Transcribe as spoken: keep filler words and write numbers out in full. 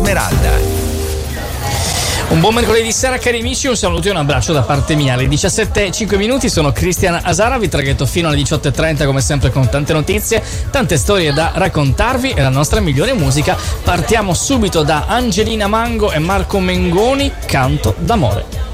Smeralda. Un buon mercoledì sera cari amici, un saluto e un abbraccio da parte mia. Alle diciassette e cinque minuti sono Cristian Asara, vi traghetto fino alle diciotto e trenta come sempre con tante notizie, tante storie da raccontarvi e la nostra migliore musica. Partiamo subito da Angelina Mango e Marco Mengoni, Canto d'amore.